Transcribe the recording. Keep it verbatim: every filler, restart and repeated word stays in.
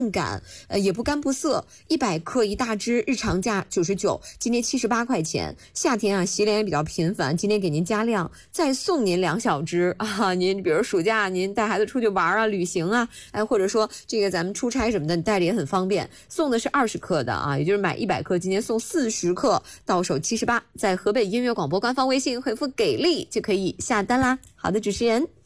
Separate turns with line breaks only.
感，呃，也不干不涩，一百克一大支，日常价九十九，今天七十八块钱。夏天啊，洗脸也比较频繁，今天给您加量，再送您两小支啊。您比如暑假您带孩子出去玩啊、旅行啊，哎，或者说这个咱们出差什么的，你带着也很方便。送的是二十克的啊，也就是买一百克，今天送四十克，到手七十八，在河北音乐广播官方微信回复给力就可以下单啦。好的，主持人。